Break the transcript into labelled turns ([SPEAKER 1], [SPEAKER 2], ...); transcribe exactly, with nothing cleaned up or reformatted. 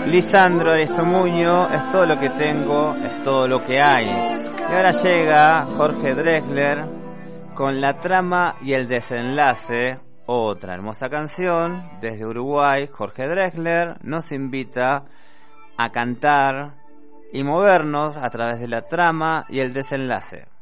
[SPEAKER 1] Lisandro Aristomuño, es todo lo que tengo, es todo lo que hay. Y ahora llega Jorge Drexler con la trama y el desenlace. Otra hermosa canción desde Uruguay. Jorge Drexler nos invita a cantar y movernos a través de la trama y el desenlace.